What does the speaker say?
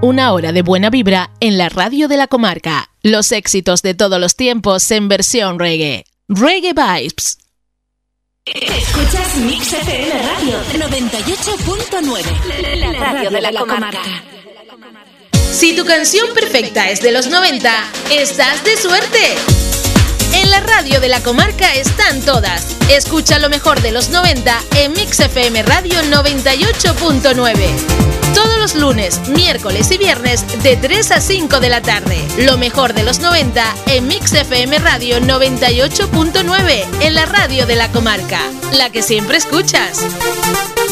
Una hora de buena vibra en la radio de la comarca. Los éxitos de todos los tiempos en versión reggae. Reggae Vibes. Escuchas Mix FM Radio 98.9. La radio de la comarca. Si tu canción perfecta es de los 90, estás de suerte. En la radio de la comarca están todas. Escucha lo mejor de los 90 en Mix FM Radio 98.9. Todos los lunes, miércoles y viernes de 3 a 5 de la tarde. Lo mejor de los 90 en Mix FM Radio 98.9 en la radio de la comarca. La que siempre escuchas.